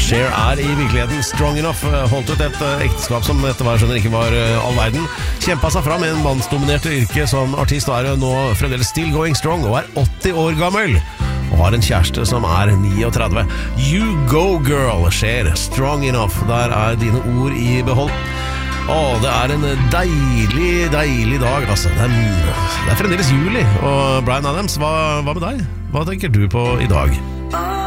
Cher er i virkeligheten strong enough. Holdt ut et ekteskap som etter hva jeg skjønner ikke var all verden. Kjempet seg fram i en mannsdominerte yrke som artist, og er nå fremdeles still going strong, og er 80 år gammel. Og har en kjæreste som er 39. You go girl, Cher, strong enough. Der er dine ord i behold. Det er en deilig dag, altså. Det er fremdeles juli. Og Bryan Adams, hva med deg? Hva tenker du på i dag?